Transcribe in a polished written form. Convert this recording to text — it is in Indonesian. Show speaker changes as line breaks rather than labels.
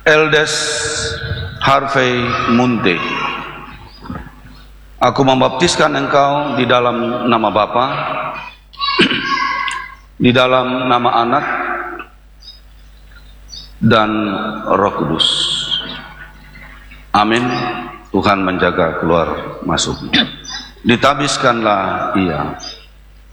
Eldes Harvey Munte. Aku membaptiskan engkau di dalam nama Bapa, di dalam nama Anak, dan Roh Kudus. Amin. Tuhan menjaga keluar masuknya. Ditabiskanlah ia.